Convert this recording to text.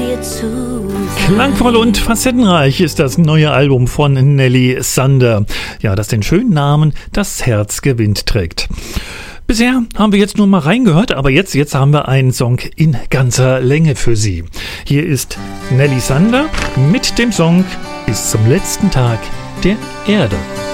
dir zu sein. Klangvoll und facettenreich ist das neue Album von Nelly Sander. Ja, das den schönen Namen Das Herz gewinnt trägt. Bisher haben wir jetzt nur mal reingehört, aber jetzt haben wir einen Song in ganzer Länge für Sie. Hier ist Nelly Sander mit dem Song Bis zum letzten Tag der Erde.